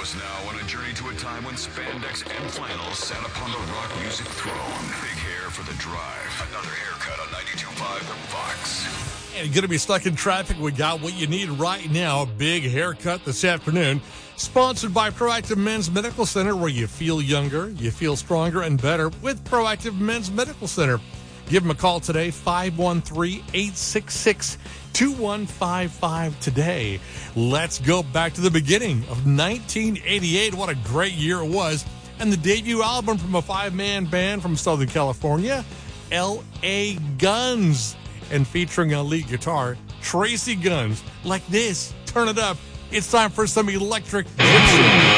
us now on a journey to a time when spandex and flannels sat upon the rock music throne. Big Hair for the Drive. Another haircut on 92.5 The Fox. And you're going to be stuck in traffic. We got what you need right now. A big haircut this afternoon. Sponsored by Proactive Men's Medical Center, where you feel younger, you feel stronger and better with Proactive Men's Medical Center. Give them a call today, 513-866-2155 today. Let's go back to the beginning of 1988. What a great year it was. And the debut album from a five-man band from Southern California, L.A. Guns. And featuring on lead guitar, Tracy Guns. Like this. Turn it up. It's time for some electric gypsy.